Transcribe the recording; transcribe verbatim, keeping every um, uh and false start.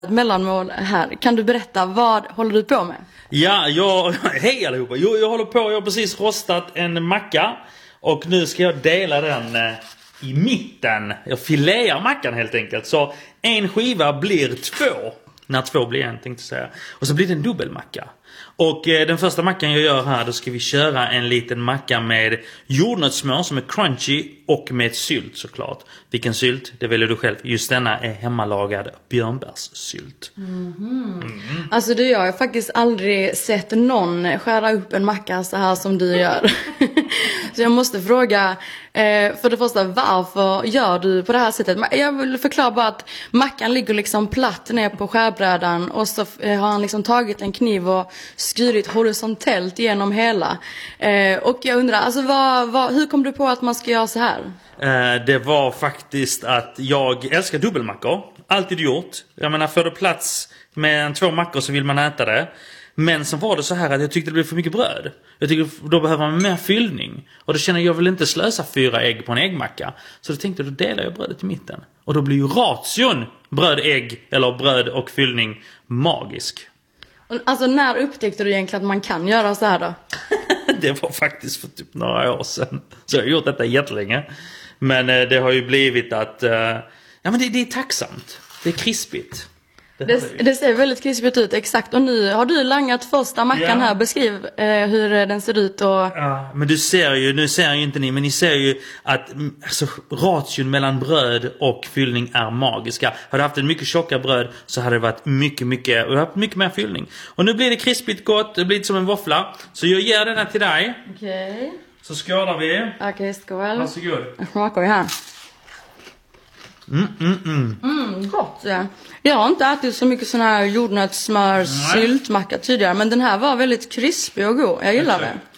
mellanmål här. Kan du berätta, vad håller du på med? Ja, jag... Hej allihopa! Jo, jag håller på, jag har precis rostat en macka. Och nu ska jag dela den eh, i mitten. Jag filear mackan helt enkelt. Så en skiva blir två. När två blir en, tänkte jag säga. Och så blir det en dubbelmacka. Och eh, den första mackan jag gör här, då ska vi köra en liten macka med jordnötssmör som är crunchy och med sylt såklart. Vilken sylt? Det väljer du själv. Just denna är hemmalagad björnbärssylt. Mm-hmm. Mm. Alltså du, jag har faktiskt aldrig sett någon skära upp en macka så här som du gör. Så jag måste fråga, eh, för det första, varför gör du på det här sättet? Jag vill förklara bara att mackan ligger liksom platt ner på skärbrädan och så eh, har han liksom tagit en kniv och skurit horisontellt genom hela. Eh, och jag undrar, alltså vad, vad, hur kom du på att man ska göra så här? Eh, det var faktiskt att jag älskar dubbelmackor. Alltid gjort. Jag menar, får det plats med två mackor så vill man äta det. Men så var det så här att jag tyckte det blev för mycket bröd. Jag tycker då behöver man mer fyllning. Och då känner jag, jag vill inte slösa fyra ägg på en äggmacka. Så då tänkte jag, då delar jag brödet i mitten. Och då blir ju ration bröd, ägg eller bröd och fyllning magisk. Alltså när upptäckte du egentligen att man kan göra så här då? Det var faktiskt för typ några år sedan. Så jag har gjort detta jättelänge. Men eh, det har ju blivit att... Eh, ja men det, det är tacksamt. Det är krispigt. Det, det, det ser väldigt krispigt ut, exakt. Och nu har du langat första mackan ja. här. Beskriv eh, hur den ser ut. Och... Ja, men du ser ju, nu ser ju inte ni, men ni ser ju att alltså, ration mellan bröd och fyllning är magiska. Hade du haft en mycket tjockare bröd så hade det varit mycket, mycket, och haft mycket mer fyllning. Och nu blir det krispigt gott, det blir som en våffla. Så jag ger den här till dig. Okej. Okay. Så skålar vi. Okej, okay, skål. Varsågod. Jag smakar vi här. Mm, mm, mm. Mm, gott. Ja. Jag har inte ätit så mycket sån här jordnötssmör syltmacka tidigare, men den här var väldigt krispig och god. Jag gillar det.